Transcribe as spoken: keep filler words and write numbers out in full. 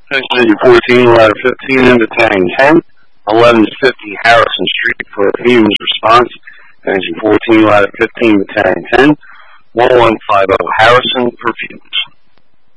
Engine fourteen, ladder fifteen into Battalion ten, eleven fifty Harrison Street for Fumes response. Engine fourteen, ladder fifteen, Battalion ten, one one five zero Harrison for Fumes.